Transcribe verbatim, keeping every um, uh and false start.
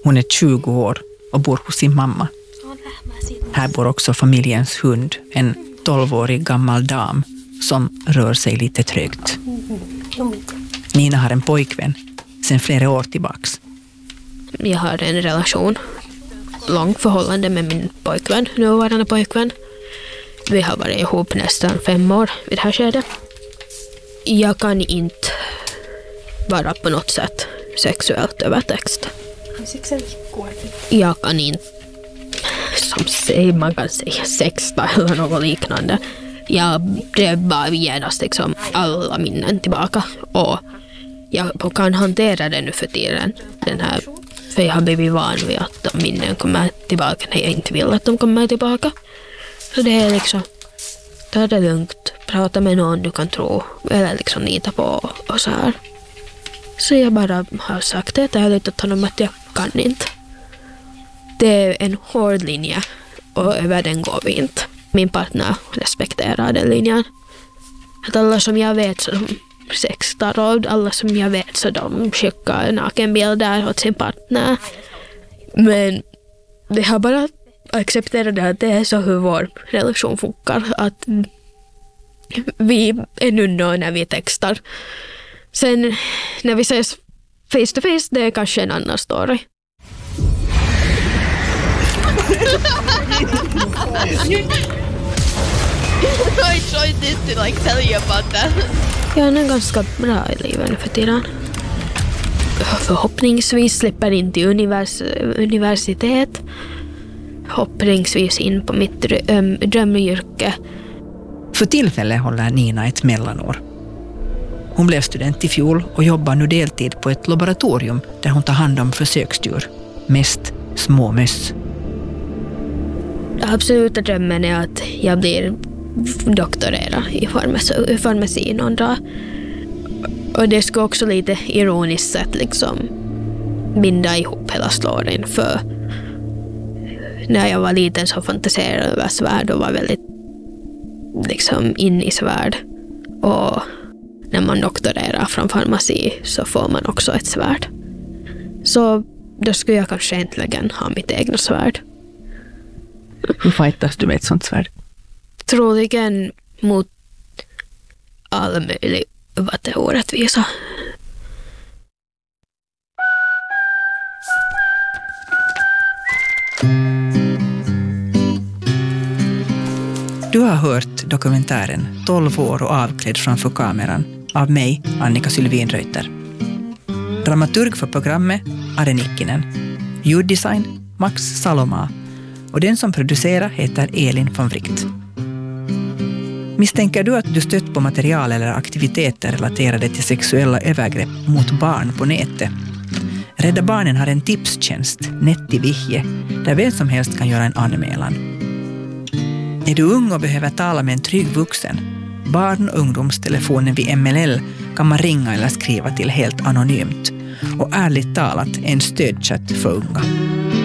Hon är tjugo år och bor hos sin mamma. Här bor också familjens hund, en tolvårig gammal dam som rör sig lite trögt. Nina har en pojkvän sedan flera år tillbaks. Jag har en relation, långt förhållande med min pojkvän, nuvarande pojkvän. Vi har varit ihop nästan fem år vid det här skedet. Jag kan inte vara på något sätt sexuellt övertext. Jag kan inte, som säger, man kan säga sexta eller något liknande. Jag det bara genast liksom alla minnen tillbaka. Och jag kan hantera det nu för tiden. Den här, för jag har blivit van vid att de minnen kommer tillbaka när jag inte vill att de kommer tillbaka. Så det är liksom, ta det lugnt, prata med någon du kan tro eller liksom lita på och så här. Så jag bara har sagt det ärligt åt honom att jag kan inte. Det är en hård linje och över den går vi inte. Min partner respekterar den linjen. Att alla som jag vet som sextar och alla som jag vet så de skickar nakenbilder åt sin partner. Men det har bara accepterat att det är så hur vår relation funkar. Att vi är nunno när vi textar. Sen när vi ses face to face, det är kanske en annan story. I tried this to like tell you about that. Jag är ganska bra i livet nu för tiden. Förhoppningsvis slipper in till univers universitet. Hoppningsvis in på mitt dröm drömyrke. För tillfället håller Nina ett mellanår. Hon blev student i fjol och jobbar nu deltid på ett laboratorium där hon tar hand om försöksdjur. Mest små möss. Absoluta drömmen är att jag blir doktorera i farmaci, farmaci någon dag. Och det ska också lite ironiskt sett liksom binda ihop hela storyn. För när jag var liten så fantiserade jag över svärd och var väldigt liksom in i svärd. Och när man doktorerar från farmaci så får man också ett svärd. Så då skulle jag kanske äntligen ha mitt egna svärd. Hur fightas du med ett sånt svärd? Troligen mot all möjlig orättvisa. Du har hört dokumentären tolv år och avklädd framför kameran av mig, Annika Sylvinreuter. Dramaturg för programmet, Are Nikkinen. Ljuddesign, Max Saloma. Och den som producerar heter Elin von Wright. Misstänker du att du stött på material eller aktiviteter relaterade till sexuella övergrepp mot barn på nätet? Rädda Barnen har en tipstjänst, Nettivihje, där vem som helst kan göra en anmälan. Är du ung och behöver tala med en trygg vuxen? Barn- och ungdomstelefonen vid M L L kan man ringa eller skriva till helt anonymt. Och ärligt talat en stödchatt för unga.